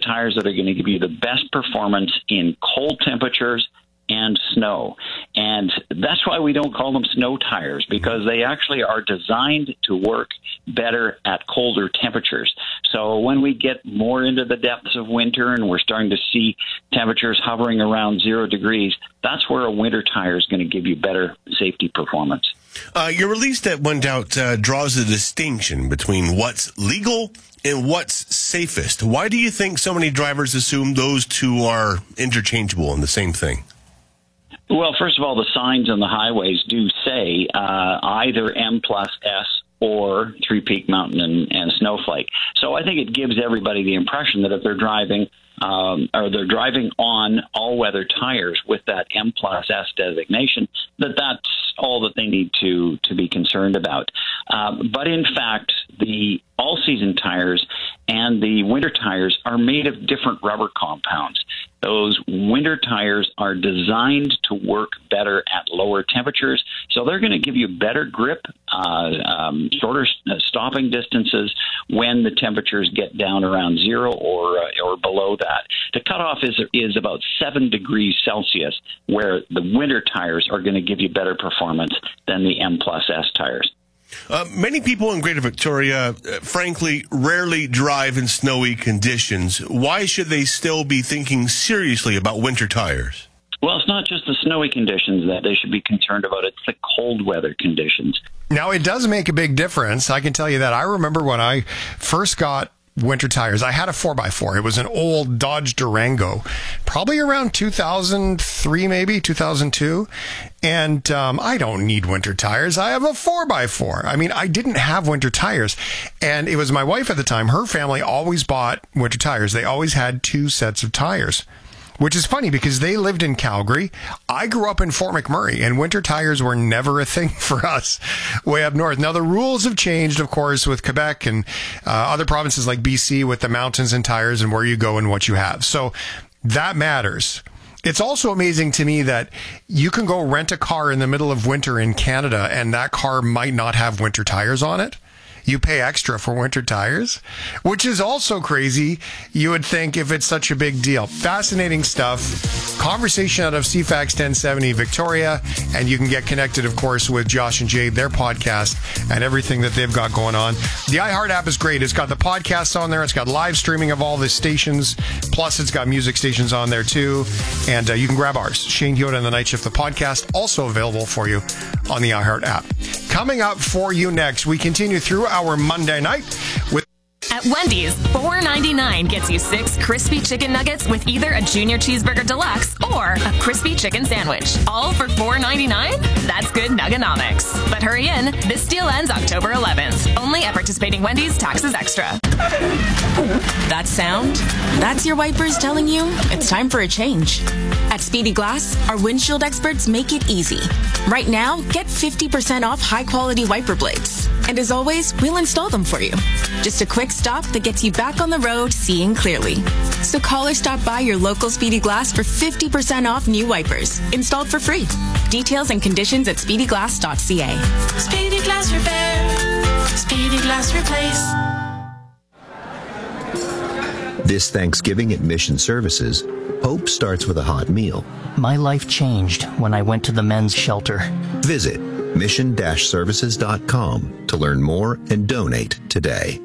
tires that are going to give you the best performance in cold temperatures and snow. And that's why we don't call them snow tires, because they actually are designed to work better at colder temperatures. So when we get more into the depths of winter and we're starting to see temperatures hovering around 0 degrees, that's where a winter tire is going to give you better safety performance. Your release that went out draws a distinction between what's legal and what's safest. Why do you think so many drivers assume those two are interchangeable and the same thing? Well, first of all, the signs on the highways do say either M+S or Three Peak Mountain and Snowflake. So I think it gives everybody the impression that if they're driving or they're driving on all-weather tires with that M+S designation, that's all that they need to be concerned about. But in fact, the all-season tires and the winter tires are made of different rubber compounds. Those winter tires are designed to work better at lower temperatures, so they're going to give you better grip, shorter stopping distances when the temperatures get down around 0 or below that. The cutoff is about 7 degrees Celsius, where the winter tires are going to give you better performance than the M+S tires. Many people in Greater Victoria, frankly, rarely drive in snowy conditions. Why should they still be thinking seriously about winter tires? Well, it's not just the snowy conditions that they should be concerned about. It's the cold weather conditions. Now, it does make a big difference. I can tell you that. I remember when I first got winter tires, I had a 4x4. It was an old Dodge Durango, probably around 2003, maybe 2002. And I don't need winter tires. I have a 4x4. I mean, I didn't have winter tires. And it was my wife at the time. Her family always bought winter tires. They always had 2 sets of tires, which is funny because they lived in Calgary. I grew up in Fort McMurray, and winter tires were never a thing for us way up north. Now, the rules have changed, of course, with Quebec and other provinces like BC with the mountains and tires and where you go and what you have. So that matters. It's also amazing to me that you can go rent a car in the middle of winter in Canada, and that car might not have winter tires on it. You pay extra for winter tires, which is also crazy. You would think if it's such a big deal. Fascinating stuff. Conversation out of CFAX 1070 Victoria. And you can get connected, of course, with Josh and Jade, their podcast, and everything that they've got going on. The iHeart app is great. It's got the podcasts on there. It's got live streaming of all the stations. Plus, it's got music stations on there, too. And you can grab ours. Shane Hewitt and the Night Shift, the podcast, also available for you on the iHeart app. Coming up for you next, we continue through our Monday night with... At Wendy's, $4.99 gets you 6 crispy chicken nuggets with either a Junior Cheeseburger Deluxe or a crispy chicken sandwich. All for $4.99? That's good nugganomics. But hurry in. This deal ends October 11th. Only at participating Wendy's, taxes extra. That sound? That's your wipers telling you it's time for a change. At Speedy Glass, our windshield experts make it easy. Right now, get 50% off high-quality wiper blades. And as always, we'll install them for you. Just a quick stop that gets you back on the road seeing clearly. So call or stop by your local Speedy Glass for 50% off new wipers, installed for free. Details and conditions at speedyglass.ca. Speedy Glass Repair. Speedy Glass Replace. This Thanksgiving at Mission Services, hope starts with a hot meal. My life changed when I went to the men's shelter. Visit mission-services.com to learn more and donate today.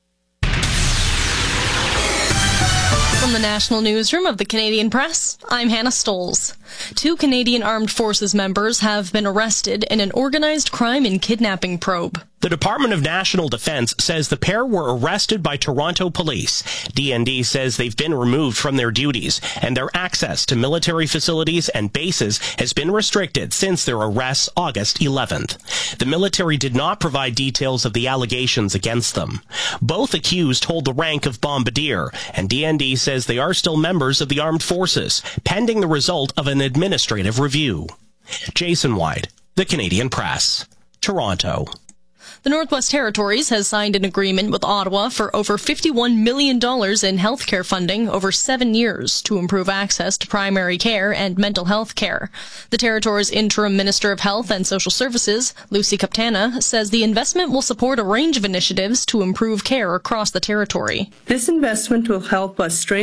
From the National Newsroom of the Canadian Press, I'm Hannah Stoles. 2 Canadian Armed Forces members have been arrested in an organized crime and kidnapping probe. The Department of National Defense says the pair were arrested by Toronto police. DND says they've been removed from their duties, and their access to military facilities and bases has been restricted since their arrests August 11th. The military did not provide details of the allegations against them. Both accused hold the rank of bombardier, and DND says they are still members of the armed forces, pending the result of an administrative review. Jason White, The Canadian Press, Toronto. The Northwest Territories has signed an agreement with Ottawa for over $51 million in healthcare funding over 7 years to improve access to primary care and mental health care. The Territory's interim Minister of Health and Social Services, Lucy Kaptana, says the investment will support a range of initiatives to improve care across the Territory. This investment will help us strengthen